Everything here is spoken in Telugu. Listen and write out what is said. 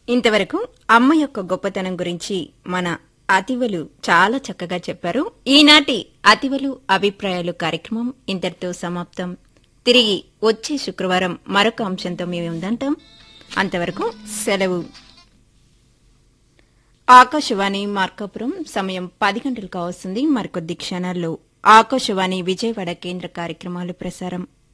ఇంతవరకు అమ్మ యొక్క గొప్పతనం గురించి మన అతివలు చాలా చక్కగా చెప్పారు. ఈనాటి అతివలు అభిప్రాయాలు కార్యక్రమం ఇంతటితో సమాప్తం. తిరిగి వచ్చే శుక్రవారం మరొక అంశంతో మేము ఉందంటాం. అంతవరకు సెలవు. ఆకాశవాణి మార్కాపురం సమయం 10 గంటలు కావస్తుంది. మరికొద్ది క్షణాల్లో ఆకాశవాణి విజయవాడ కేంద్ర కార్యక్రమాలు ప్రసారం.